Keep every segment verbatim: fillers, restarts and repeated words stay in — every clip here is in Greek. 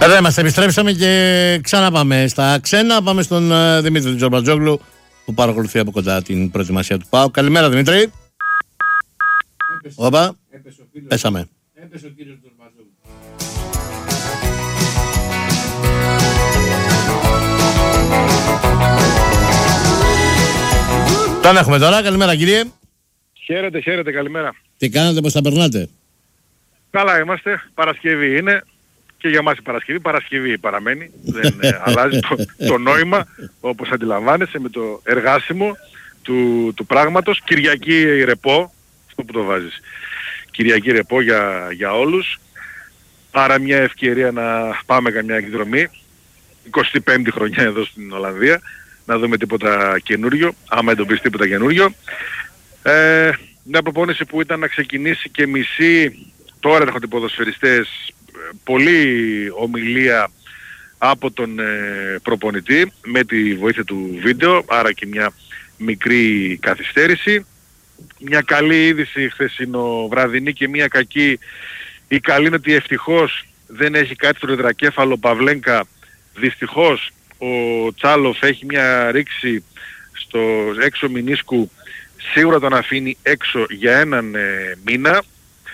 Εδώ είμαστε, επιστρέψαμε και ξαναπάμε στα ξένα. Πάμε στον uh, Δημήτρη Τζορμπατζόγλου που παρακολουθεί από κοντά την προετοιμασία του ΠΑΟΚ. Καλημέρα Δημήτρη. Όπα, πέσαμε. Έπεσε ο κύριος Τζορμπατζόγλου. Τον έχουμε τώρα, καλημέρα κύριε. Χαίρετε, χαίρετε, καλημέρα. Τι κάνετε, πώς τα περνάτε? Καλά είμαστε, Παρασκευή είναι. Και για μας η Παρασκευή, Παρασκευή παραμένει, δεν ε, αλλάζει το, το νόημα, όπως αντιλαμβάνεσαι, με το εργάσιμο του, του πράγματος. Κυριακή ρεπό, αυτό που το βάζεις, Κυριακή ρεπό για, για όλους. Άρα μια ευκαιρία να πάμε καμιά εκδρομή, εικοστή πέμπτη χρονιά εδώ στην Ολλανδία, να δούμε τίποτα καινούριο, άμα εντοπίσει τίποτα καινούριο. Ε, μια προπόνηση που ήταν να ξεκινήσει και μισή, τώρα έρχονται οι ποδοσφαιριστές, πολλή ομιλία από τον ε, προπονητή με τη βοήθεια του βίντεο, άρα και μια μικρή καθυστέρηση. Μια καλή είδηση χθεσινοβραδινή και μια κακή. Η καλή είναι ότι ευτυχώς δεν έχει κάτι στο υδρακέφαλο Παυλένκα. Δυστυχώς ο Τσάλοφ έχει μια ρήξη στο έξω μηνίσκου, σίγουρα τον αφήνει έξω για έναν ε, μήνα.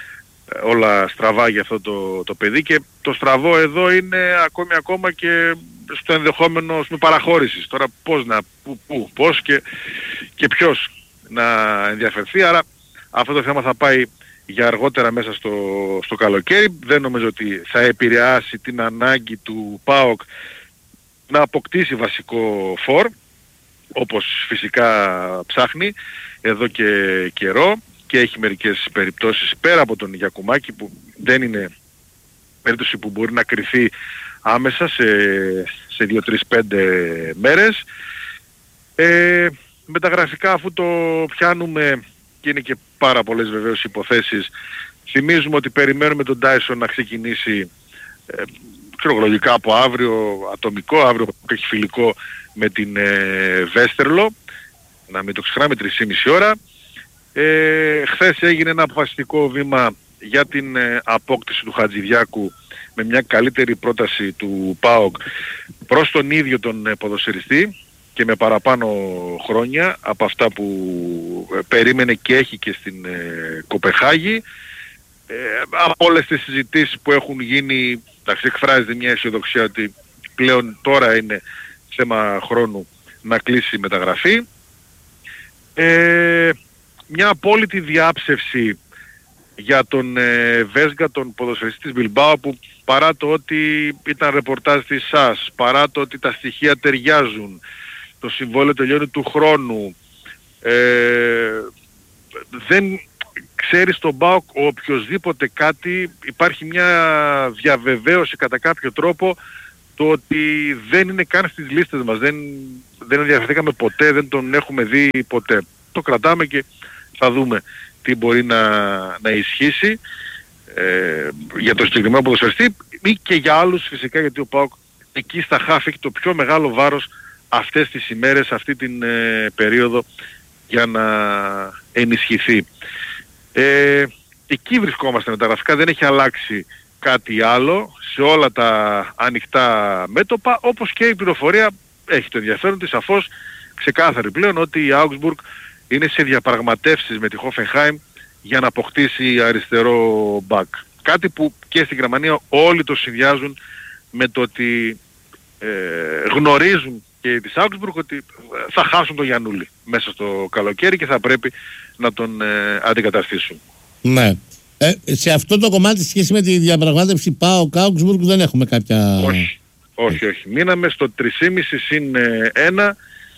Όλα στραβά για αυτό το, το παιδί, και το στραβό εδώ είναι ακόμη ακόμα και στο ενδεχόμενο με παραχώρησης. Τώρα πώς να, πού, πού, πώς και, και ποιος να ενδιαφερθεί, άρα αυτό το θέμα θα πάει για αργότερα μέσα στο, στο καλοκαίρι. Δεν νομίζω ότι θα επηρεάσει την ανάγκη του ΠΑΟΚ να αποκτήσει βασικό φορ, όπως φυσικά ψάχνει εδώ και καιρό. Και έχει μερικές περιπτώσεις πέρα από τον Γιακουμάκη, που δεν είναι περίπτωση που μπορεί να κρυθεί άμεσα σε, σε δύο τρεις πέντε μέρες. Ε, με τα γραφικά, αφού το πιάνουμε, και είναι και πάρα πολλές βεβαίως υποθέσεις, θυμίζουμε ότι περιμένουμε τον Τάισον να ξεκινήσει ε, λογικά από αύριο ατομικό, αύριο έχει φιλικό με την ε, Βέστερλο, να μην το ξεχνάμε, τρεις και μισή ώρα. Ε, χθες έγινε ένα αποφασιστικό βήμα για την ε, απόκτηση του Χατζηδιάκου, με μια καλύτερη πρόταση του ΠΑΟΚ προς τον ίδιο τον ε, ποδοσφαιριστή και με παραπάνω χρόνια από αυτά που ε, περίμενε και έχει και στην ε, Κοπεχάγη. Ε, από όλες τις συζητήσεις που έχουν γίνει, εντάξει, εκφράζεται μια αισιοδοξία ότι πλέον τώρα είναι θέμα χρόνου να κλείσει η μεταγραφή. Ε, μια απόλυτη διάψευση για τον ε, Βέσγα, τον ποδοσφαιριστή της Μπιλμπάου, που παρά το ότι ήταν ρεπορτάζ της ΣΑΣ, παρά το ότι τα στοιχεία ταιριάζουν, το συμβόλαιο τελειώνει του χρόνου, ε, δεν ξέρει στον ΠΑΟΚ οποιοσδήποτε κάτι, υπάρχει μια διαβεβαίωση κατά κάποιο τρόπο το ότι δεν είναι καν στις λίστες μας, δεν, δεν ενδιαφερθήκαμε ποτέ, δεν τον έχουμε δει ποτέ. Το κρατάμε και θα δούμε τι μπορεί να, να ισχύσει ε, για το συγκεκριμένο ποδοσφαιριστή ή και για άλλους φυσικά, γιατί ο ΠΑΟΚ εκεί στα χάφ έχει το πιο μεγάλο βάρος αυτές τις ημέρες, αυτή την ε, περίοδο, για να ενισχυθεί. Ε, εκεί βρισκόμαστε με τα γραφικά, δεν έχει αλλάξει κάτι άλλο σε όλα τα ανοιχτά μέτωπα, όπως και η πληροφορία έχει το ενδιαφέρον της σαφώς ξεκάθαρη πλέον ότι η Augsburg είναι σε διαπραγματεύσεις με τη Hoffenheim για να αποκτήσει αριστερό μπακ. Κάτι που και στην Γερμανία όλοι το συνδυάζουν με το ότι ε, γνωρίζουν και της Augsburg ότι θα χάσουν τον Γιαννούλη μέσα στο καλοκαίρι και θα πρέπει να τον ε, αντικαταστήσουν. Ναι. Ε, σε αυτό το κομμάτι σχέση με τη διαπραγμάτευση ΠΑΟΚ Augsburg δεν έχουμε κάποια... Όχι, όχι, όχι. Μείναμε στο τρία κόμμα πέντε συν ένα.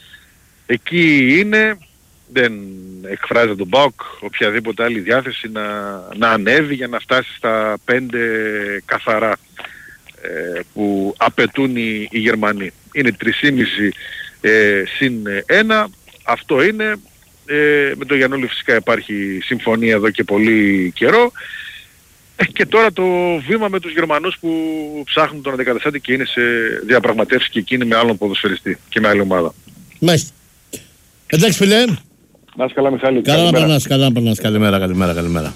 Εκεί είναι, δεν εκφράζει τον ΠΑΟΚ οποιαδήποτε άλλη διάθεση να, να ανέβει για να φτάσει στα πέντε καθαρά ε, που απαιτούν οι, οι Γερμανοί. Είναι τρία κόμμα πέντε ε, συν ένα, αυτό είναι. Ε, με τον Γιαννούλη φυσικά υπάρχει συμφωνία εδώ και πολύ καιρό. Ε, και τώρα το βήμα με τους Γερμανούς που ψάχνουν τον αντικαταστάτη και είναι σε διαπραγματεύσεις και εκείνοι με άλλον ποδοσφαιριστή και με άλλη ομάδα. Μάλιστα. Εντάξει φίλε. Να είσαι καλά Μιχάλη. Καλά να περνάς, καλά να περνάς. Καλημέρα, καλημέρα, καλημέρα.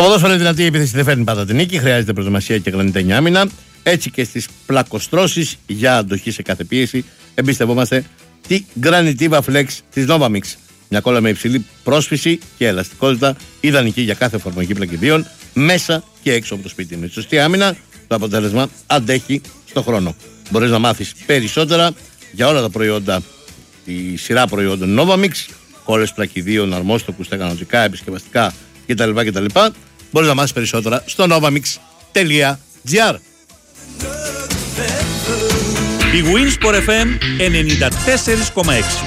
ποδόσφαιρο δυνατή επίθεση δεν φέρνει πάντα την νίκη. Χρειάζεται προετοιμασία και γρανιτένια άμυνα. Έτσι και στις πλακοστρώσεις για αντοχή σε κάθε πίεση, εμπιστευόμαστε τη Granitiva Flex της Novamix. Μια κόλλα με υψηλή πρόσφυση και ελαστικότητα, ιδανική για κάθε εφαρμογή πλακιδίων, μέσα και έξω από το σπίτι. Με σωστή άμυνα, το αποτέλεσμα αντέχει στο χρόνο. Μπορείς να μάθεις περισσότερα για όλα τα προϊόντα, τη σειρά προϊόντων Novamix, κόλλες πλακιδίων, αρμόστοκους, στεγανοτικά, επισκευαστικά κτλ. κτλ. Μπορείς να μάθεις περισσότερα στο novamix τελεία gr. Η Winsport εφ εμ ενενήντα τέσσερα κόμμα έξι.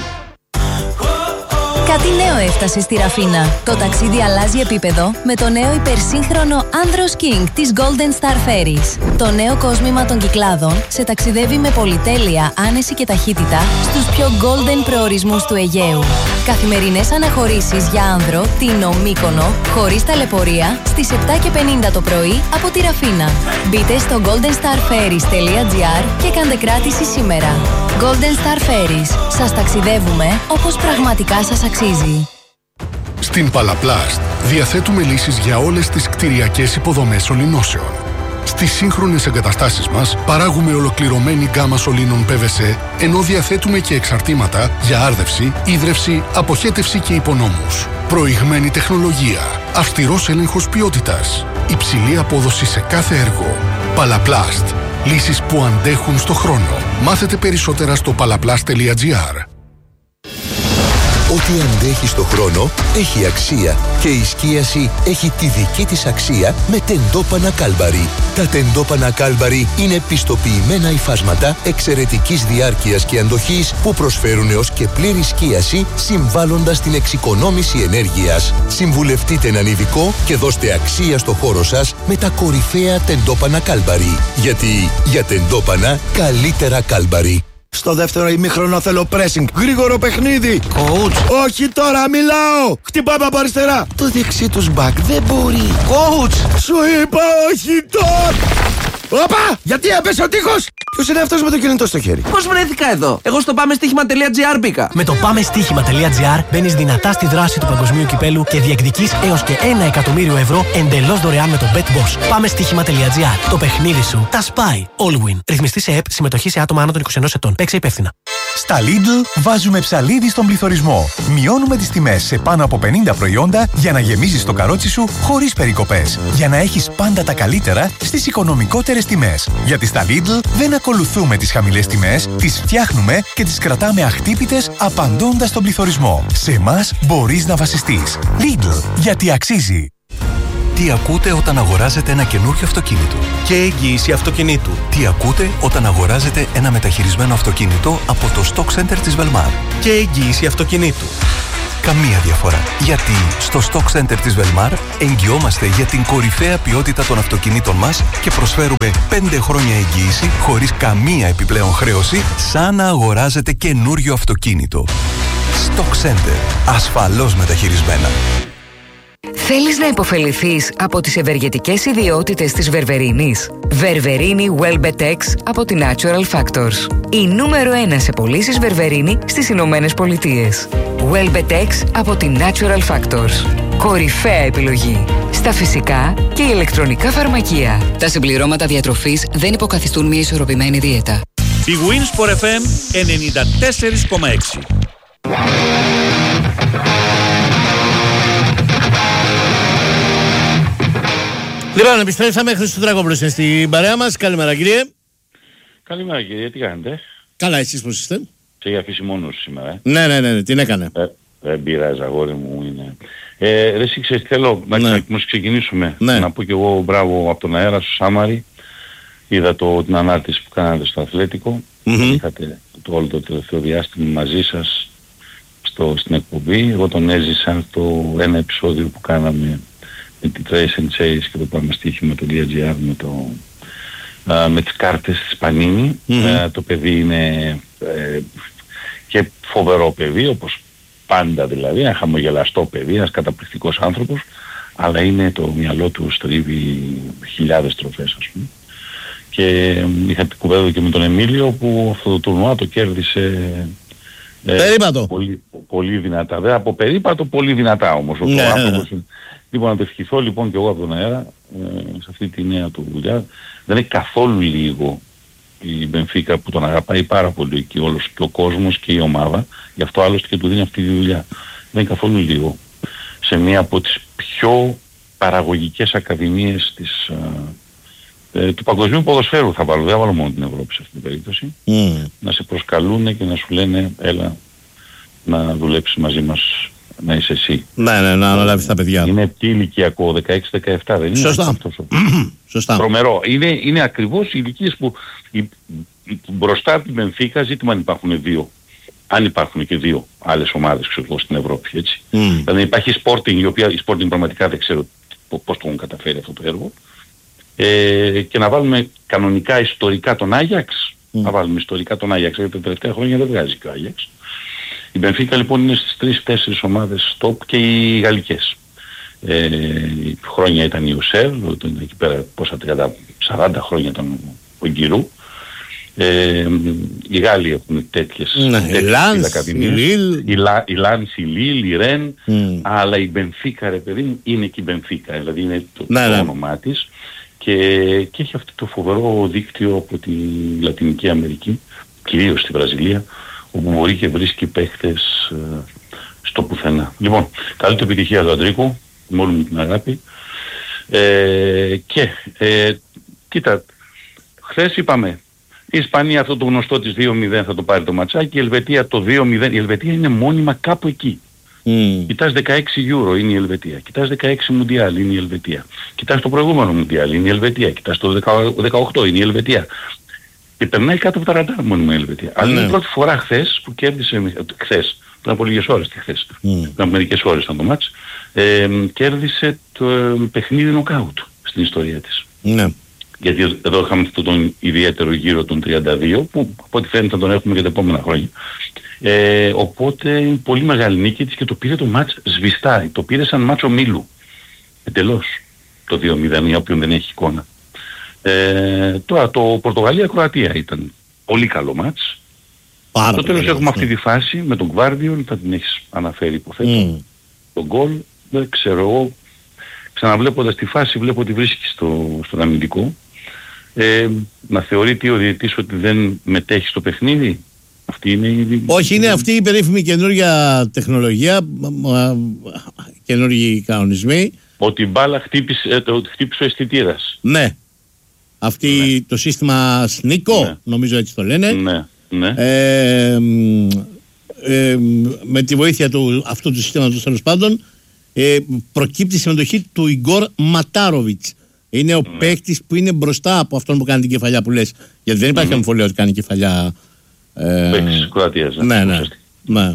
Κάτι νέο έφτασε στη Ραφίνα. Το ταξίδι αλλάζει επίπεδο με το νέο υπερσύγχρονο Andros King της Golden Star Ferries. Το νέο κόσμημα των Κυκλάδων σε ταξιδεύει με πολυτέλεια, άνεση και ταχύτητα στους πιο golden προορισμούς του Αιγαίου. Καθημερινές αναχωρήσεις για άνδρο, Τίνο, Μύκονο, χωρίς ταλαιπωρία, στις επτά και πενήντα το πρωί από τη Ραφίνα. Μπείτε στο golden star ferries τελεία gr και κάντε κράτηση σήμερα. Golden Star Ferries. Σας ταξιδεύουμε όπως πραγματικά σας αξίζει. Στην Παλαπλάστ διαθέτουμε λύσεις για όλες τις κτηριακές υποδομές σωληνώσεων. Στις σύγχρονες εγκαταστάσεις μας παράγουμε ολοκληρωμένη γκάμα σωλήνων πι βι σι, ενώ διαθέτουμε και εξαρτήματα για άρδευση, ίδρυυση, αποχέτευση και υπονόμους. Προηγμένη τεχνολογία, αυστηρός έλεγχος ποιότητας, υψηλή απόδοση σε κάθε έργο. Παλαπλάστ. Λύσεις που αντέχουν στο χρόνο. Μάθετε περισσότερα στο παλαπλάστ τελεία gr. Ό,τι αντέχει στο χρόνο έχει αξία και η σκίαση έχει τη δική της αξία με τεντόπανα Κάλμπαρι. Τα τεντόπανα Κάλμπαρι είναι πιστοποιημένα υφάσματα εξαιρετικής διάρκειας και αντοχής που προσφέρουν έως και πλήρη σκίαση, συμβάλλοντας στην εξοικονόμηση ενέργειας. Συμβουλευτείτε έναν ειδικό και δώστε αξία στο χώρο σας με τα κορυφαία τεντόπανα Κάλμπαρι. Γιατί για τεντόπανα καλύτερα Κάλμπαρι. Στο δεύτερο ημίχρονο θέλω pressing. Γρήγορο παιχνίδι. Coach. Όχι τώρα, μιλάω. Χτυπάμε από αριστερά. Το δεξί τους μπακ δεν μπορεί. Coach. Σου είπα όχι τώρα. Όπα! Γιατί έπεσε ο τείχος! Ποιος είναι αυτός με το κινητό στο χέρι? Πώς βρέθηκα εδώ? Εγώ στο πάμε στοίχημα τελεία gr μπήκα. Με το πάμε στοίχημα τελεία gr μπαίνεις δυνατά στη δράση του παγκοσμίου κυπέλου και διεκδικείς έως και ένα εκατομμύριο ευρώ εντελώς δωρεάν με το BetBoss. Πάμε στοίχημα τελεία gr. Το παιχνίδι σου τα σπάει. All win. Ρυθμιστή σε ΕΠ, συμμετοχή σε άτομα άνω των είκοσι ενός ετών. Παίξε υπεύθυνα. Στα Lidl βάζουμε ψαλίδι στον πληθωρισμό. Μειώνουμε τις τιμές σε πάνω από πενήντα προϊόντα για να γεμίζεις το καρότσι σου χωρίς περικοπές. Για να έχεις πάντα τα καλύτερα στις οικονομικότερες τιμές. Γιατί στα Lidl δεν ακολουθούμε τις χαμηλές τιμές, τις φτιάχνουμε και τις κρατάμε αχτύπητες απαντώντας στον πληθωρισμό. Σε εμάς μπορείς να βασιστείς. Lidl, γιατί αξίζει. Τι ακούτε όταν αγοράζετε ένα καινούριο αυτοκίνητο? Και εγγύηση αυτοκινήτου. Τι ακούτε όταν αγοράζετε ένα μεταχειρισμένο αυτοκίνητο από το Stock Center της Velmar? Και εγγύηση αυτοκινήτου. Καμία διαφορά. Γιατί στο Stock Center της Velmar εγγυόμαστε για την κορυφαία ποιότητα των αυτοκινήτων μας και προσφέρουμε πέντε χρόνια εγγύηση χωρίς καμία επιπλέον χρέωση, σαν να αγοράζετε καινούριο αυτοκίνητο. Stock Center. Ασφαλώς μεταχειρισμένα. Θέλεις να υποφεληθείς από τις ευεργετικές ιδιότητες της βερβερίνης? Βερβερίνη Welbetex από τη Natural Factors. Η νούμερο ένα σε πωλήσεις βερβερίνη στις Ηνωμένες Πολιτείες. Welbetex από τη Natural Factors. Κορυφαία επιλογή στα φυσικά και ηλεκτρονικά φαρμακεία. Τα συμπληρώματα διατροφής δεν υποκαθιστούν μια ισορροπημένη δίαιτα. Η Winsport εφ εμ ενενήντα τέσσερα κόμμα έξι. Λοιπόν, επιστρέψαμε. Χρήστο Τρακόπουλος είναι στην παρέα μας. Καλημέρα, κύριε. Καλημέρα, κύριε. Τι κάνετε? Καλά, εσείς πώς είστε? Σε έχει αφήσει μόνος σήμερα, ε? Ναι, ναι, ναι, ναι. Τι έκανε? Ε, δεν πειράζει, αγόρι μου. Είναι. Ε, ρε, εσύ ξέρεις, θέλω ναι. να ξεκινήσουμε. Ναι. Να πω κι εγώ μπράβο από τον αέρα σου, Σάμαρη. Είδα το, την ανάρτηση που κάνατε στο Αθλέτικο. Mm-hmm. Είχατε το όλο το τελευταίο διάστημα μαζί σας στο, στην εκπομπή. Εγώ τον έζησα το ένα επεισόδιο που κάναμε με την Trace and Chase και το πάμε στοίχημα το .gr με, το, α, με τις κάρτες της Panini. Mm-hmm. Α, το παιδί είναι ε, και φοβερό παιδί, όπως πάντα δηλαδή, ένα χαμογελαστό παιδί, ένας καταπληκτικός άνθρωπος, αλλά είναι το μυαλό του στρίβει χιλιάδες τροφές, ας πούμε. Και είχα την κουβέντα και με τον Εμίλιο που αυτό το τουρνουά το κέρδισε ε, περίπατο. Πολύ, πολύ δυνατά. Δεν από περίπατο, πολύ δυνατά όμως. Ο ναι, άνθρωπος, Λοιπόν, να το ευχηθώ λοιπόν και εγώ από τον αέρα, ε, σε αυτή τη νέα του δουλειά. Δεν είναι καθόλου λίγο η Μπενφίκα που τον αγαπάει πάρα πολύ και όλος και ο κόσμος και η ομάδα, γι' αυτό άλλωστε και του δίνει αυτή τη δουλειά. Δεν είναι καθόλου λίγο. Σε μία από τις πιο παραγωγικές ακαδημίες της, ε, του παγκοσμίου ποδοσφαίρου θα βάλω, δεν θα βάλω μόνο την Ευρώπη σε αυτή την περίπτωση, mm. να σε προσκαλούν και να σου λένε έλα να δουλέψεις μαζί μας, να είσαι εσύ. Ναι, ναι, να αναλάβεις τα παιδιά. Είναι τι ηλικιακό, δεκαέξι δεκαεπτά δεν είναι? Σωστά. Σωστά. Τρομερό. Είναι, είναι ακριβώς οι ηλικίες που η, η, μπροστά από την Μπενφίκα, ζήτημα αν υπάρχουν δύο. Αν υπάρχουν και δύο άλλες ομάδες ξέρω, στην Ευρώπη, έτσι. Mm. Δηλαδή υπάρχει η Sporting, η οποία η Sporting πραγματικά δεν ξέρω πώς το έχουν καταφέρει αυτό το έργο. Ε, και να βάλουμε κανονικά ιστορικά τον Άγιαξ. Mm. Να βάλουμε ιστορικά τον Άγιαξ, γιατί τα τελευταία χρόνια δεν βγάζει και ο Άγιαξ. Η Μπενφίκα λοιπόν είναι στις τρεις τέσσερις ομάδες top και οι γαλλικές. Ε, χρόνια ήταν η Ουσέρ, εκεί πέρα πόσα τριάντα σαράντα χρόνια ήταν ο Γκυρού. Ε, οι Γάλλοι έχουν τέτοιες ακαδημίες, η Λάνς, η Λίλ, η Ρεν, mm. αλλά η Μπενφίκα ρε παιδί μου είναι και η Μπενφίκα, δηλαδή είναι το, ναι, το ναι. όνομά της και, και έχει αυτό το φοβερό δίκτυο από τη Λατινική Αμερική, κυρίως στη Βραζιλία, όπου μπορεί και βρίσκει παίχτες ε, στο πουθενά. Λοιπόν, καλή του επιτυχία του Αντρίκου, με όλη μου την αγάπη. Ε, και, ε, κοίτα, χθες είπαμε, η Ισπανία αυτό το γνωστό της δύο μηδέν θα το πάρει το ματσάκι, η Ελβετία το δύο μηδέν, η Ελβετία είναι μόνιμα κάπου εκεί. Mm. Κοιτάς δεκαέξι Euro είναι η Ελβετία, κοιτάς δεκαέξι Μουντιάλ είναι η Ελβετία, κοιτάς το προηγούμενο Μουντιάλ είναι η Ελβετία, κοιτάς το δεκαοκτώ είναι η Ελβετία. Και περνάει κάτω από τα ραντάρ μόνιμα η Ελβετία. Αλλά είναι η πρώτη φορά χθες που κέρδισε, χθες, πριν από λίγες ώρες, χθες, mm. πριν από μερικές ώρες ήταν το μάτς, ε, κέρδισε το ε, παιχνίδι νοκάουτ στην ιστορία της. Mm. Γιατί εδώ είχαμε αυτόν τον ιδιαίτερο γύρο των τριάντα δύο, που από ό,τι φαίνεται θα τον έχουμε για τα επόμενα χρόνια. Ε, οπότε πολύ μεγάλη νίκη της και το πήρε το μάτς σβηστά. Το πήρε σαν μάτς ομίλου. Εντελώς το δύο μηδέν, για όποιον δεν έχει εικόνα. Ε, τώρα το Πορτογαλία-Κροατία ήταν πολύ καλό μάτς. Στο τέλος έχουμε αυτή τη φάση με τον Γκβάρδιον, θα την έχεις αναφέρει υποθέτω. Mm. Τον γκολ, δεν ξέρω εγώ, ξαναβλέποντας τη φάση βλέπω ότι βρίσκει στο, στον αμυντικό. Ε, να θεωρείται ο διαιτητής ότι δεν μετέχει στο παιχνίδι. Αυτή είναι η... Όχι, είναι αυτή η περίφημη καινούργια τεχνολογία, καινούργιοι κανονισμοί. Ότι η μπάλα χτύπησε, το, χτύπησε ο αισθητήρας. Ναι. Αυτή ναι. Το σύστημα Σνίκο, ναι. Νομίζω έτσι το λένε. Ναι, ναι. Ε, ε, με τη βοήθεια του, αυτού του συστήματος τέλος πάντων, ε, προκύπτει η συμμετοχή του Ιγκόρ Ματάροβιτς. Είναι ο ναι. παίκτης που είναι μπροστά από αυτόν που κάνει την κεφαλιά που λες. Γιατί δεν υπάρχει mm-hmm. αμφιβολία ότι κάνει κεφαλιά. Ε, παίκτης της Κροατίας. Ναι, ναι. ναι.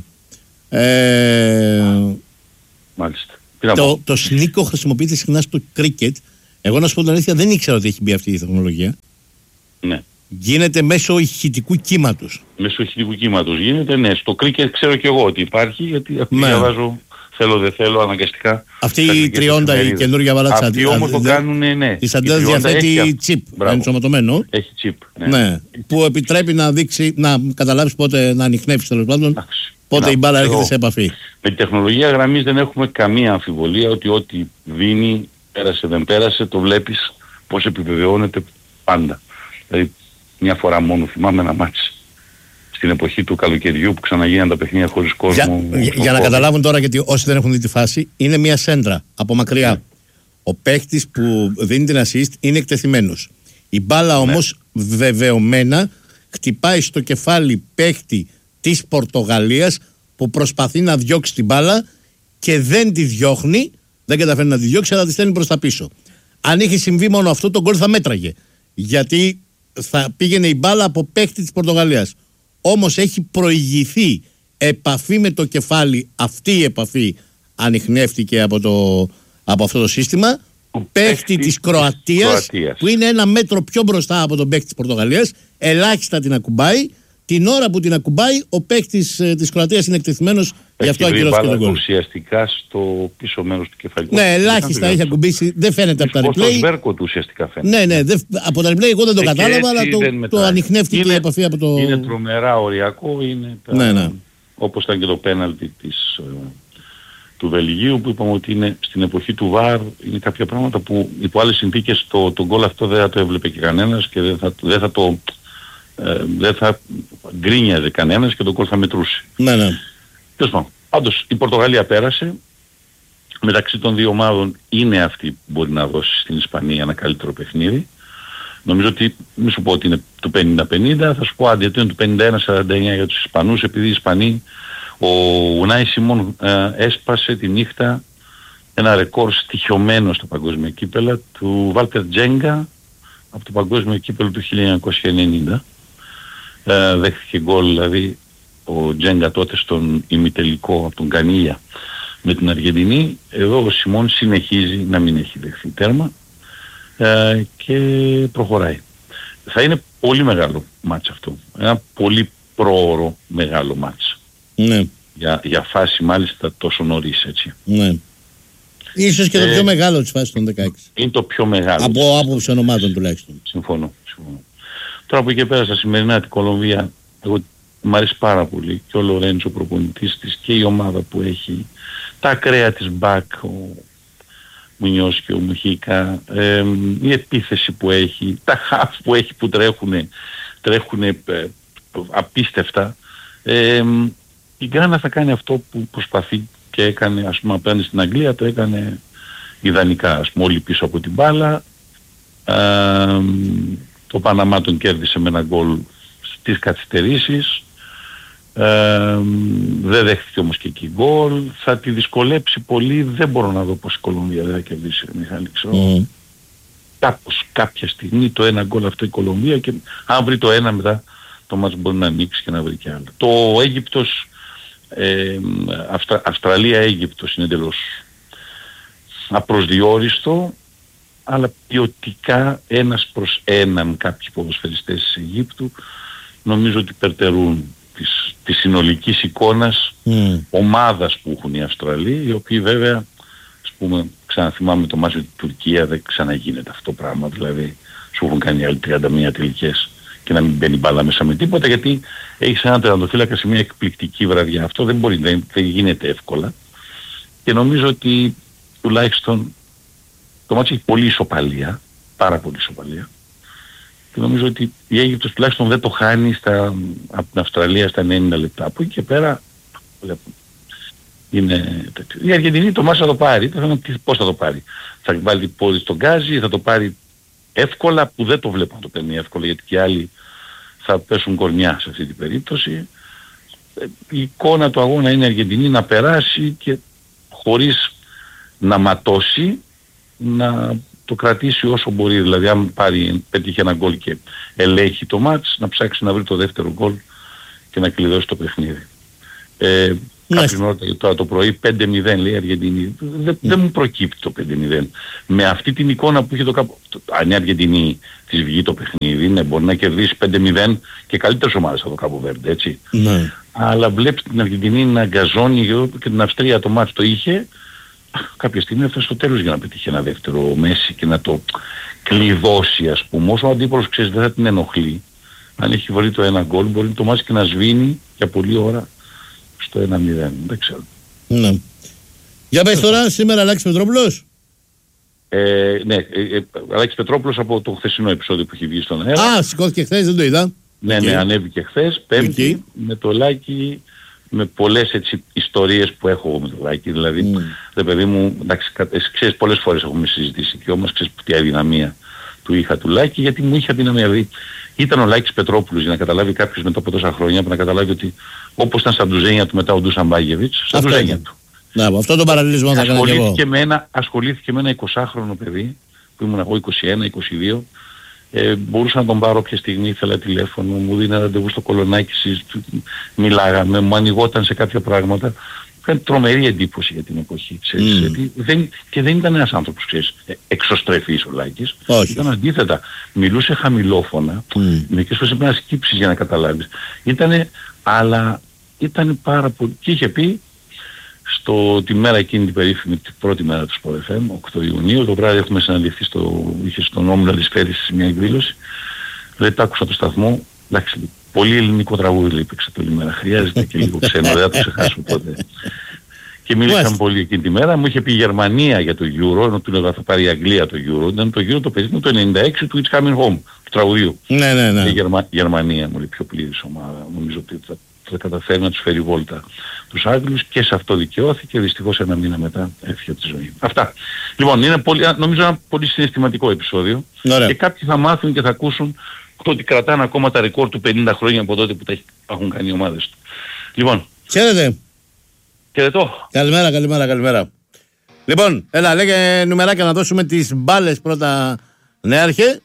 Ε, Μάλιστα. Το, το Σνίκο χρησιμοποιείται συχνά στο κρίκετ. Εγώ να σου πω την αλήθεια, δεν ήξερα ότι έχει μπει αυτή η τεχνολογία. Ναι. Γίνεται μέσω ηχητικού κύματος. Μέσω ηχητικού κύματος γίνεται, ναι. Στο κρίκετ ξέρω και εγώ ότι υπάρχει, γιατί αυτή ναι. διαβάζω, θέλω δεν θέλω, αναγκαστικά. Αυτή η τριόντα, η καινούργια βαλάτσα. Αυτοί όμως το κάνουν, ναι. Της αντέλας διαθέτει τσιπ, ενσωματωμένο. Έχει τσιπ, ναι. ναι. Που επιτρέπει να δείξει, να καταλάβεις πότε να ανιχνεύεις τέλος πάντων. Πότε να, η μπάλα έρχεται σε επαφή. Με τη τεχνολογία γραμμής δεν έχουμε καμία αμφιβολία ότι ό,τι δίνει, πέρασε δεν πέρασε, το βλέπεις πώς επιβεβαιώνεται πάντα. Δηλαδή μια φορά μόνο θυμάμαι ένα μάτς στην εποχή του καλοκαιριού που ξαναγίναν τα παιχνίδια χωρίς κόσμο. Για, για, για να καταλάβουν τώρα, γιατί όσοι δεν έχουν δει τη φάση, είναι μια σέντρα από μακριά. Ναι. Ο παίχτης που δίνει την assist είναι εκτεθειμένος. Η μπάλα ναι. όμως βεβαιωμένα χτυπάει στο κεφάλι παίχτη της Πορτογαλίας που προσπαθεί να διώξει την μπάλα και δεν τη διώχνει, δεν καταφέρει να τη διώξει, αλλά τη στέλνει προς τα πίσω. Αν είχε συμβεί μόνο αυτό, τον γκολ θα μέτραγε. Γιατί θα πήγαινε η μπάλα από παίχτη της Πορτογαλίας. Όμως έχει προηγηθεί επαφή με το κεφάλι, αυτή η επαφή ανιχνεύτηκε από, το, από αυτό το σύστημα. Ο παίχτη της Κροατίας, Κροατίας, που είναι ένα μέτρο πιο μπροστά από τον παίχτη της Πορτογαλίας, ελάχιστα την ακουμπάει. Την ώρα που την ακουμπάει, ο παίκτης ε, της Κροατίας είναι εκτεθειμένος, γι' αυτό ακυρώθηκε τον γκολ. Ουσιαστικά στο πίσω μέρος του κεφαλικού. Ναι, ελάχιστα έχει ακουμπήσει, δεν φαίνεται από τα replay. Στο σβέρκο του ουσιαστικά φαίνεται. Ναι, ναι, δε, από τα replay εγώ δεν το κατάλαβα, αλλά το, το ανιχνεύτηκε η επαφή από το... Είναι τρομερά οριακό, είναι τα, ναι, ναι. όπως ήταν και το πέναλτι της, του Βελγίου που είπαμε ότι είναι στην εποχή του βαρ, είναι κάποια πράγματα που υπό άλλες συνθήκες το, το γκολ αυτό δεν θα το έβλεπε και κανένας και δεν θα, δεν θα το ε, δεν θα γκρίνιαζε κανένας και το γκολ θα μετρούσε. Ναι, ναι. Τέλος πάντων, πάντως η Πορτογαλία πέρασε, μεταξύ των δύο ομάδων είναι αυτή που μπορεί να δώσει στην Ισπανία ένα καλύτερο παιχνίδι. Νομίζω ότι, μη σου πω ότι είναι του πενήντα πενήντα, θα σου πω άντε ότι είναι του πενήντα ένα σαράντα εννέα για τους Ισπανούς, επειδή οι Ισπανοί, ο Ουνάι Σιμών ε, έσπασε τη νύχτα ένα ρεκόρ στοιχειωμένο στο παγκόσμιο κύπελλα του Βάλτερ Τζέγκα από το παγκόσμιο κύπελλο του χίλια εννιακόσια ενενήντα. Ε, δέχτηκε γκολ δηλαδή ο Τζέγκα τότε στον ημιτελικό από τον Κανίλια με την Αργεντινή. Εδώ ο Σιμών συνεχίζει να μην έχει δεχθεί τέρμα ε, και προχωράει. Θα είναι πολύ μεγάλο μάτς αυτό. Ένα πολύ πρόωρο μεγάλο μάτς. Ναι. Για, για φάση μάλιστα τόσο νωρίς, έτσι. Ναι. Ίσως και το ε, πιο μεγάλο της φάσης των δεκαέξι. Είναι το πιο μεγάλο. Από άποψη ονομάτων τουλάχιστον. Συμφωνώ, συμφωνώ. Τώρα που και πέρα στα σημερινά την Κολομβία, εγώ μου αρέσει πάρα πολύ και ο Λορέντζο ο προπονητής της και η ομάδα που έχει, τα ακραία της Μπακ, ο Μουνιός και ο Μουχίκα, ε, η επίθεση που έχει, τα χαφ που έχει που τρέχουν, τρέχουν ε, απίστευτα. Ε, η Γκάνα θα κάνει αυτό που προσπαθεί και έκανε, ας πούμε, απέναντι στην Αγγλία, το έκανε ιδανικά, ας πούμε, όλοι πίσω από την μπάλα. Ε, το Παναμά τον κέρδισε με ένα γκολ στις καθυστερήσεις. Ε, δεν δέχτηκε όμως και εκεί γκολ. Θα τη δυσκολέψει πολύ. Δεν μπορώ να δω πως η Κολομβία δεν θα κερδίσει, Μιχάλη, ξέρω. Mm. Κάπως, κάποια στιγμή το ένα γκολ αυτό η Κολομβία και αν βρει το ένα μετά το μάτς μπορεί να ανοίξει και να βρει και άλλο. Το Αίγυπτος, ε, Αυστρα, Αυστραλία-Αίγυπτος είναι εντελώς απροσδιόριστο, αλλά ποιοτικά ένας προς έναν κάποιοι ποδοσφαιριστές της Αιγύπτου νομίζω ότι περτερούν της, της συνολικής εικόνας mm. ομάδας που έχουν οι Αυστραλοί, οι οποίοι βέβαια, ας πούμε, ξαναθυμάμαι το μάτσο της Τουρκία, δεν ξαναγίνεται αυτό το πράγμα, δηλαδή σου έχουν κάνει άλλοι τριάντα μία τελικές και να μην μπαίνει μπάλα μέσα με τίποτα, γιατί έχεις έναν τερματοφύλακα σε μια εκπληκτική βραδιά. Αυτό δεν μπορεί, δεν, δεν γίνεται εύκολα και νομίζω ότι τουλάχιστον το μάτσο έχει πολύ ισοπαλία, πάρα πολύ ισοπαλία και νομίζω ότι η Αίγυπτος τουλάχιστον δεν το χάνει στα, από την Αυστραλία στα ενενήντα λεπτά. Από εκεί και πέρα είναι τέτοιο. Η Αργεντινή το μάτς θα το πάρει, το θέμα πώς θα το πάρει. Θα βάλει πόδι στον γκάζι, θα το πάρει εύκολα, που δεν το βλέπω να το παίρνει εύκολα, γιατί και άλλοι θα πέσουν κορμιά σε αυτή την περίπτωση. Η εικόνα του αγώνα είναι η Αργεντινή να περάσει και χωρίς να ματώσει να το κρατήσει όσο μπορεί. Δηλαδή αν πάρει, πετύχει ένα γκολ και ελέγχει το μάτς, να ψάξει να βρει το δεύτερο γκολ και να κλειδώσει το παιχνίδι. Ε, Κάποιοι ρώταγε τώρα το πρωί πέντε μηδέν λέει η Αργεντινή. Δεν δε μου προκύπτει το πέντε μηδέν. Με αυτή την εικόνα που είχε το κάπου... Αν η Αργεντινή της βγει το παιχνίδι, ναι, μπορεί να κερδίσει πέντε μηδέν και καλύτερες ομάδες από το Κάπο Βέρντε, έτσι. Ναι. Αλλά βλέπεις την Αργεντινή να αγκαζώνει και την Αυστρία το μάτς το είχε. Κάποια στιγμή έφτασε στο τέλος για να πετύχει ένα δεύτερο Μέση και να το κλειδώσει, ας πούμε. Όσο ο αντίπολος, ξέρεις, δεν θα την ενοχλεί. Αν έχει βρει το ένα γκολ, μπορεί το μάτς και να σβήνει για πολλή ώρα στο ένα μηδέν. Δεν ξέρω. Ναι. Για πες τώρα, σήμερα Αλέξης Πετρόπουλος. Ε, ναι, ε, ε, Αλέξης Πετρόπουλος από το χθεσινό επεισόδιο που έχει βγει στον αέρα. Α, σηκώθηκε χθες, δεν το είδα. Ναι, okay. ναι, ανέβηκε χθες, Πέμπτη, okay. με το Λάκη, με πολλές έτσι ιστορίες που έχω εγώ με το Λάκη. Δηλαδή, mm. δε παιδί μου, εντάξει, ξέρεις, πολλές φορές έχουμε συζητήσει και όμως ξέρεις τι αδυναμία του είχα του Λάκη, γιατί μου είχε αδυναμία. Δηλαδή, ήταν ο Λάκης Πετρόπουλος, για να καταλάβει κάποιος μετά από τόσα χρόνια, που να καταλάβει ότι όπως ήταν στα ντουζένια του μετά ο Ντούσαν Μπάγεβιτς, στα ντουζένια του. Ναι, από αυτό το παραλληλισμό θα κάνω και εγώ. Με ένα, ασχολήθηκε με ένα εικοσάχρονο παιδί, που ήμουν εγώ είκοσι ένα είκοσι δύο, ε, μπορούσα να τον πάρω όποια στιγμή ήθελα τηλέφωνο, μου δίνει ραντεβού στο Κολονάκι, μιλάγαμε, μου ανοιγόταν σε κάποια πράγματα. Κάνει τρομερή εντύπωση για την εποχή, ξέρεις, mm. γιατί δεν, και δεν ήταν ένας άνθρωπος, ξέρεις, εξωστρεφής ο Λάκης. Όχι. Ήταν αντίθετα, μιλούσε χαμηλόφωνα, mm. μερικές φορές έπρεπε να σκύψεις για να καταλάβεις. Ήτανε, αλλά ήταν πάρα πολύ, και είχε πει στο, τη μέρα εκείνη την περίφημη, την πρώτη μέρα του Sport εφ εμ, οκτώ Ιουνίου, το βράδυ έχουμε συναντηθεί στο, είχε στον Όμιλο της Φέρης σε μια εκδήλωση, λέει, τ' άκουσα το σταθμό, εντάξει, πολύ ελληνικό τραγούδι λέει, παίξα το ημέρα, χρειάζεται και λίγο ξένο, δεν θα το ξεχάσουμε ποτέ. Και μίλησαν πολύ εκείνη τη μέρα. Μου είχε πει η Γερμανία για το Euro, ενώ του έλεγα θα πάρει η Αγγλία το Euro. Ήταν το Euro το παιδί μου το ενενήντα έξι του It's Coming Home, του τραγουδιού. Ναι, ναι, ναι. Η Γερμα... Γερμανία μου λέει πιο πλήρης ομάδα. Νομίζω ότι θα, θα καταφέρει να τους φέρει βόλτα τους Άγγλους και σε αυτό δικαιώθηκε. Δυστυχώς ένα μήνα μετά έφυγε από τη ζωή. Αυτά. Λοιπόν, είναι πολύ, νομίζω ένα πολύ συναισθηματικό επεισόδιο. Ωραία. Και κάποιοι θα μάθουν και θα ακούσουν ότι κρατάνε ακόμα τα ρεκόρ του πενήντα χρόνια από τότε που τα έχουν κάνει οι ομάδες του. Λοιπόν. Χαίρετε. Χαιρετώ. Καλημέρα, καλημέρα, καλημέρα. Λοιπόν, έλα, λέγε νουμεράκια να δώσουμε τις μπάλες πρώτα, νέαρχε.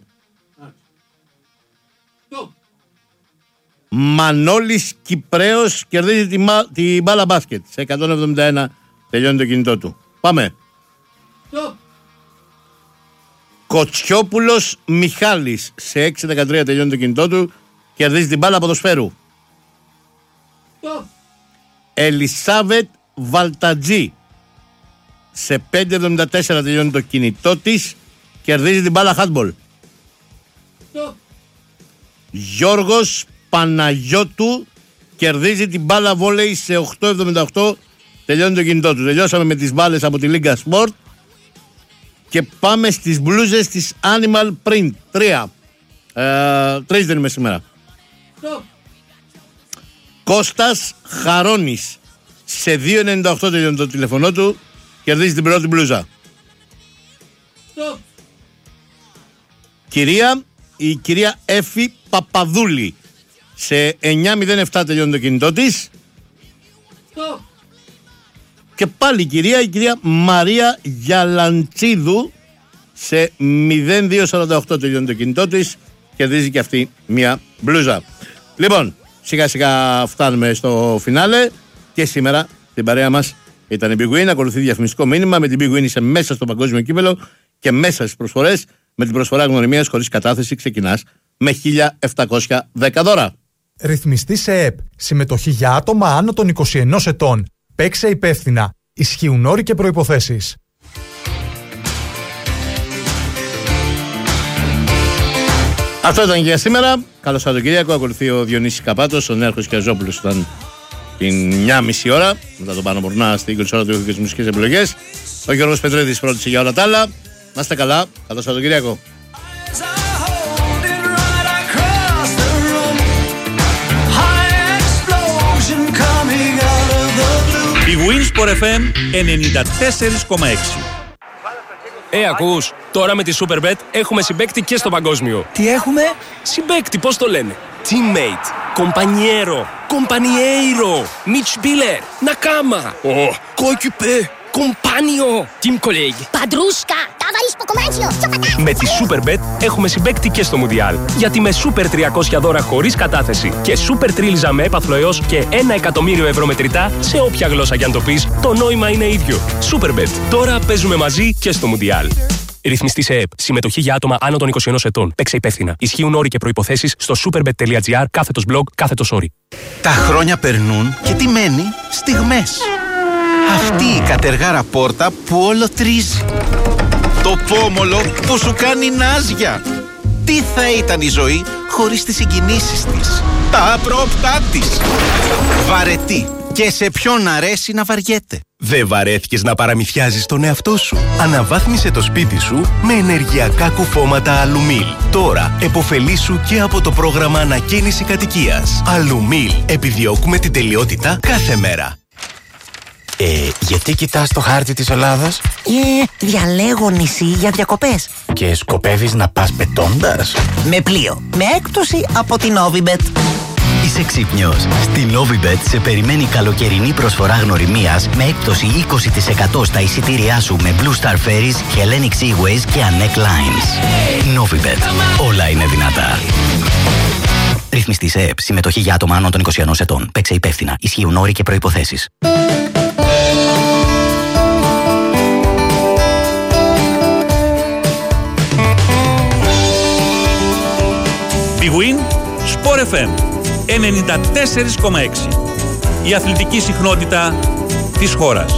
Μανώλης Κυπραίος κερδίζει την τη μπάλα μπάσκετ. Σε εκατόν εβδομήντα ένα τελειώνει το κινητό του. Πάμε. Stop. Κοτσιόπουλος Μιχάλης σε έξι δεκατρία τελειώνει το κινητό του. Κερδίζει την μπάλα ποδοσφαίρου. Stop. Ελισάβετ Βαλτατζή σε πέντε εβδομήντα τέσσερα τελειώνει το κινητό της. Κερδίζει την μπάλα handball. Stop. Γιώργος Παναγιώτου κερδίζει την μπάλα βόλεϊ σε οκτώ εβδομήντα οκτώ τελειώνει το κινητό του. Τελειώσαμε με τις μπάλες από τη Λίγκα Sport και πάμε στις μπλούζες της Animal Print. Τρία. Ε, τρεις δεν είμαι σήμερα. Stop. Κώστας Χαρώνης σε δύο ενενήντα οκτώ τελειώνει το τηλεφωνό του. Κερδίζει την πρώτη μπλούζα. Stop. Κυρία, η κυρία Έφη Παπαδούλη σε εννιά μηδέν επτά τελειώνει το κινητό της. Stop. Και πάλι η κυρία, η κυρία Μαρία Γιαλαντσίδου σε μηδέν δύο σαράντα οκτώ τελειώνει το κινητό της. Κερδίζει και αυτή μια μπλούζα. Λοιπόν, σιγά σιγά φτάνουμε στο φινάλε και σήμερα την παρέα μας ήταν η Big Win. Ακολουθεί διαφημιστικό μήνυμα. Με την Big Win είσαι μέσα στο παγκόσμιο κύπελο και μέσα στις προσφορές. Με την προσφορά γνωριμίας χωρίς κατάθεση ξεκινάς με χίλια επτακόσια δέκα δώρα. Ρυθμιστή σε ΕΠ. Συμμετοχή για άτομα άνω των είκοσι ενός ετών. Παίξε υπεύθυνα. Ισχύουν όροι και προϋποθέσεις. Αυτό ήταν και για σήμερα. Καλό Σαββατοκύριακο. Ακολουθεί ο Διονύσης Καπάτος. Ο Νέαρχος Κιαζόπουλος ήταν την μια μισή ώρα. Μετά τον Πάνο Μορνά στην είκοσι ώρα του ήχου και τις μουσικές επιλογές. Ο Γιώργος Πετρίδης φρόντισε για όλα τα άλλα. Να είστε καλά. Καλό Σαββατοκύριακο. Η Winsport εφ εμ ενενήντα τέσσερα κόμμα έξι. Ε, ακούς, τώρα με τη Superbet έχουμε συμπαίκτη και στο παγκόσμιο. Τι έχουμε? Συμπαίκτη, πώς το λένε? Teammate, compañero, compañeiro, Mitspieler, Nakama, oh, coéquipier, compagno, team colleague. Παντρούσκα, ταβαρίσκο κομμάτσιο, με τη Superbet έχουμε συμπαίκτη και στο Μουντιάλ. Γιατί με Super τριακόσια δώρα χωρίς κατάθεση και Super τρίλιζα με έπαθλο έως και ένα εκατομμύριο ευρώ μετρητά σε όποια γλώσσα κι αν το πεις, το νόημα είναι ίδιο. Superbet. Τώρα παίζουμε μαζί και στο Μουντιάλ. Ρυθμιστή σε ΕΠ. Συμμετοχή για άτομα άνω των είκοσι ενός ετών. Παίξε υπεύθυνα. Ισχύουν όροι και προϋποθέσεις στο superbet.gr κάθετος blog κάθετος όροι. Τα χρόνια περνούν και τι μένει? Στιγμές. Αυτή η κατεργάρα πόρτα που όλο τρίζει. Το πόμολο που σου κάνει νάζια. Τι θα ήταν η ζωή χωρίς τις συγκινήσεις της, τα απρόπτά της. Βαρετή. Και σε ποιον αρέσει να βαριέται. Δεν βαρέθηκες να παραμυθιάζεις τον εαυτό σου? Αναβάθμισε το σπίτι σου με ενεργειακά κουφώματα Αλουμίλ. Τώρα επωφελήσου και από το πρόγραμμα ανακαίνιση κατοικίας. Αλουμίλ. Επιδιώκουμε την τελειότητα κάθε μέρα. Ε, γιατί κοιτάς το χάρτη της Ελλάδας? Ε, διαλέγω νησί για διακοπές. Και σκοπεύεις να πας πετώντας? Με πλοίο. Με έκπτωση από την Novibet. Είσαι ξύπνιος. Στη Novibet σε περιμένει καλοκαιρινή προσφορά γνωριμίας με έκπτωση είκοσι τοις εκατό στα εισιτήριά σου με Blue Star Ferries, Hellenic Seaways και Anek Lines. Novibet. Όλα είναι δυνατά. Ρυθμιστή σε ΕΠ. Συμμετοχή για άτομα άνω των είκοσι ενός ετών. Παίξε υπεύθυνα. Ισχύουν όροι και προϋποθέσεις. Big Win Sport εφ εμ ενενήντα τέσσερα κόμμα έξι. Η αθλητική συχνότητα της χώρας.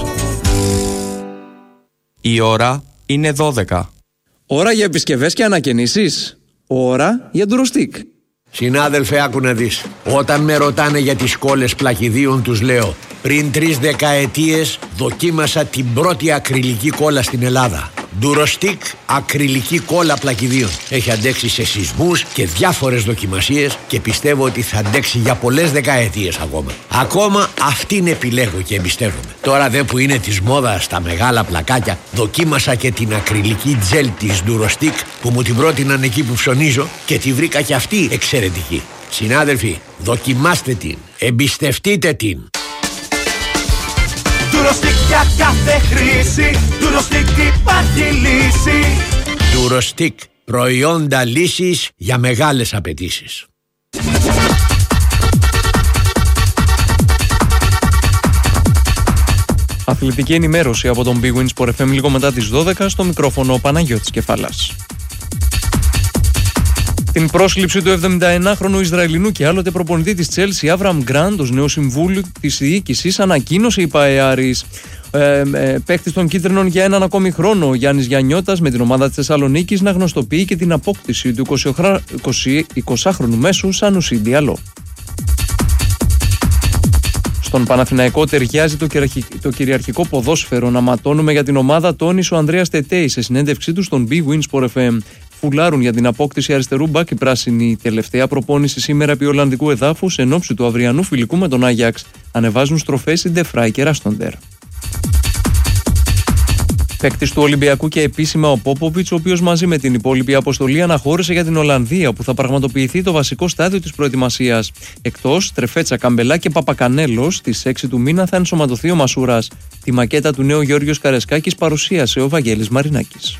Η ώρα είναι δώδεκα. Ώρα για επισκευές και ανακαινήσεις. Ώρα για ντουροστικ. Συνάδελφε, άκου να δεις. Όταν με ρωτάνε για τις κόλλες πλακιδίων, τους λέω: πριν τρεις δεκαετίες δοκίμασα την πρώτη ακριλική κόλλα στην Ελλάδα. Durostic ακριλική κόλλα πλακιδίων. Έχει αντέξει σε σεισμούς και διάφορες δοκιμασίες και πιστεύω ότι θα αντέξει για πολλές δεκαετίες ακόμα. Ακόμα αυτήν επιλέγω και εμπιστεύομαι. Τώρα δε που είναι της μόδας τα μεγάλα πλακάκια, δοκίμασα και την ακριλική τζέλ της Durostic που μου την πρότειναν εκεί που ψωνίζω και τη βρήκα και αυτή εξαιρετική. Συνάδελφοι, δοκιμάστε την, εμπιστευτείτε την. Durostic για κάθε χρήση, Durostic υπάρχει λύση. Durostic, προϊόντα λύσης για μεγάλες απαιτήσεις. Αθλητική ενημέρωση από τον Big Win Sport εφ εμ λίγο μετά τις δώδεκα, στο μικρόφωνο ο Παναγιώτης Κεφάλας. Την πρόσληψη του εβδομηνταενάχρονου Ισραηλινού και άλλοτε προπονητή της Chelsea, Άβραμ Γκραντ, ως νέο συμβούλιο της διοίκησης, ανακοίνωσε η ΠαΕ ε, ε, παίκτης των κίτρινων για έναν ακόμη χρόνο. Ο Γιάννης Γιαννιώτας με την ομάδα της Θεσσαλονίκης να γνωστοποιεί και την απόκτηση του εικοσάχρονου μέσου Σανουσί Διαλό. Στον Παναθηναϊκό ταιριάζει το, το κυριαρχικό ποδόσφαιρο. Να ματώνουμε για την ομάδα, τόνισε ο Ανδρέας Τετέη σε συνέντευξή του στον Big Win Sport εφ εμ. Φουλάρουν για την απόκτηση αριστερού μπακ οι πράσινοι. Τελευταία προπόνηση σήμερα επί Ολλανδικού εδάφους εν ώψη του αυριανού φιλικού με τον Άγιαξ. Ανεβάζουν στροφές οι Ντεφράι και Ράστοντερ. Παίκτης του Ολυμπιακού και επίσημα ο Πόποβιτς, ο οποίος μαζί με την υπόλοιπη αποστολή αναχώρησε για την Ολλανδία, που θα πραγματοποιηθεί το βασικό στάδιο της προετοιμασίας. Εκτός Τρεφέτσα, Καμπελά και Παπακανέλος, στις έξι του μήνα θα ενσωματωθεί ο Μασούρας. Τη μακέτα του νέου Γιώργος Καρεσκάκης παρουσίασε ο Βαγγέλης Μαρινάκης.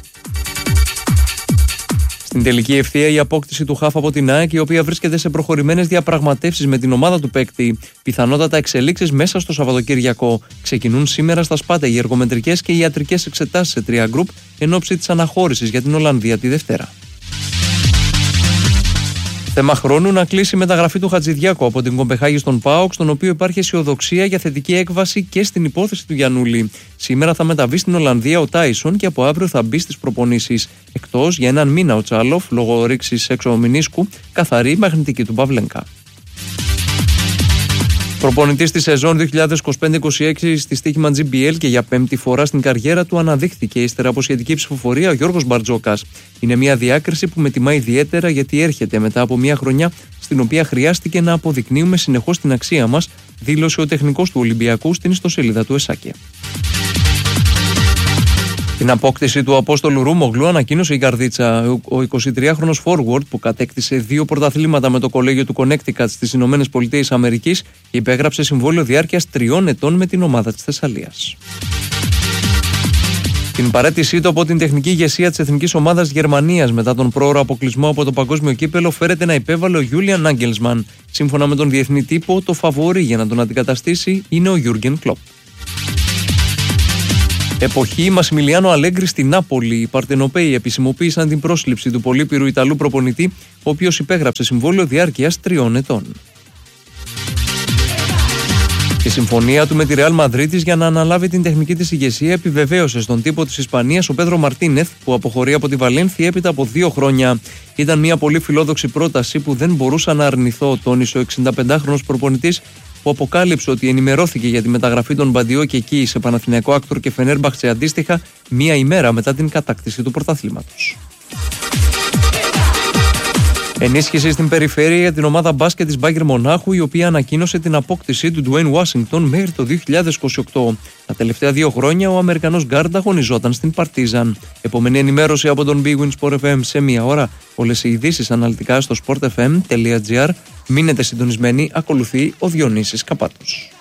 Στην τελική ευθεία η απόκτηση του Χαφ από την ΑΕΚ, η οποία βρίσκεται σε προχωρημένες διαπραγματεύσεις με την ομάδα του παίκτη. Πιθανότατα εξελίξεις μέσα στο Σαββατοκύριακο. Ξεκινούν σήμερα στα Σπάτα οι εργομετρικές και οι ιατρικές εξετάσεις σε τρία γκρουπ εν ώψη της αναχώρησης για την Ολλανδία τη Δευτέρα. Θέμα χρόνου να κλείσει η μεταγραφή του Χατζηδιάκου από την Κομπεχάγη στον ΠΑΟΚ, στον οποίο υπάρχει αισιοδοξία για θετική έκβαση και στην υπόθεση του Γιαννούλη. Σήμερα θα μεταβεί στην Ολλανδία ο Τάισον και από αύριο θα μπει στις προπονήσεις. Εκτός για έναν μήνα ο Τσάλοφ, λόγω ρήξης εξωμηνίσκου, καθαρή μαγνητική του Παυλένκα. Προπονητής της σεζόν δύο χιλιάδες είκοσι πέντε είκοσι έξι στη στοίχημα τζι μπι ελ και για πέμπτη φορά στην καριέρα του αναδείχθηκε ύστερα από σχετική ψηφοφορία ο Γιώργος Μπαρτζόκας. Είναι μια διάκριση που με τιμά ιδιαίτερα, γιατί έρχεται μετά από μια χρονιά στην οποία χρειάστηκε να αποδεικνύουμε συνεχώς την αξία μας, δήλωσε ο τεχνικός του Ολυμπιακού στην ιστοσελίδα του ΕΣΑΚΕ. Την απόκτηση του Απόστολου Ρούμογλου ανακοίνωσε η Καρδίτσα. Ο εικοσιτριάχρονος forward, που κατέκτησε δύο πρωταθλήματα με το κολέγιο του Connecticut στις Ηνωμένες Πολιτείες Αμερικής, υπέγραψε συμβόλαιο διάρκειας τριών ετών με την ομάδα της Θεσσαλίας. Την παραίτησή του από την τεχνική ηγεσία της Εθνικής Ομάδας Γερμανίας μετά τον πρόωρο αποκλεισμό από το Παγκόσμιο Κύπελλο φέρεται να υπέβαλε ο Γιούλιαν Νάγκελσμαν. Σύμφωνα με τον διεθνή τύπο, το φαβόρι για να τον αντικαταστήσει είναι ο Γιούργεν Κλοπ. Εποχή Μασιμιλιάνο Αλέγκρι στη Νάπολη. Οι Παρτενοπαίοι επισημοποίησαν την πρόσληψη του πολύπειρου Ιταλού προπονητή, ο οποίος υπέγραψε συμβόλαιο διάρκειας τριών ετών. Η συμφωνία του με τη Ρεάλ Μαδρίτης για να αναλάβει την τεχνική της ηγεσία επιβεβαίωσε στον τύπο της Ισπανίας ο Πέδρο Μαρτίνεθ, που αποχωρεί από τη Βαλένθια έπειτα από δύο χρόνια. Ήταν μια πολύ φιλόδοξη πρόταση που δεν μπορούσα να αρνηθώ, τόνισε ο εξηνταπεντάχρονος προπονητής, που αποκάλυψε ότι ενημερώθηκε για τη μεταγραφή των Μπαντιό και εκεί σε Παναθηναϊκό Άκτορ και Φενέρμπαχτσε αντίστοιχα μία ημέρα μετά την κατάκτηση του πρωταθλήματος. Ενίσχυση στην περιφέρεια για την ομάδα μπάσκετ της Μπάγερ Μονάχου, η οποία ανακοίνωσε την απόκτησή του Ντουέιν Ουάσιγκτον μέχρι το δύο χιλιάδες είκοσι οκτώ. Τα τελευταία δύο χρόνια ο Αμερικανός γκάρντ αγωνιζόταν στην Παρτίζαν. Επόμενη ενημέρωση από τον Big Win Sport εφ εμ σε μία ώρα. Όλες οι ειδήσεις αναλυτικά στο sport f m τελεία g r. Μείνετε συντονισμένοι, ακολουθεί ο Διονύσης Καπάτος.